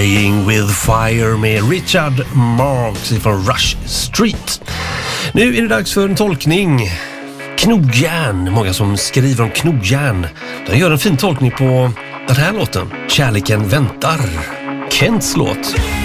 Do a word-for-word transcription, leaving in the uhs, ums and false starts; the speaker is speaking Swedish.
Playing with Fire med Richard Marx från Rush Street. Nu är det dags för en tolkning. Knogjärn, många som skriver om knogjärn. De gör en fin tolkning på den här låten. Kärleken väntar. Kents låt.